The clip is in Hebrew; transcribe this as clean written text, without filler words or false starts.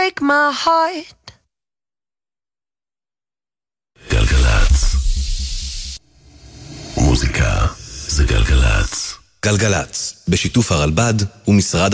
break my heart. גלגלץ. מוזיקה זה גלגלץ. גלגלץ, בשיתוף הרלב"ד ומשרד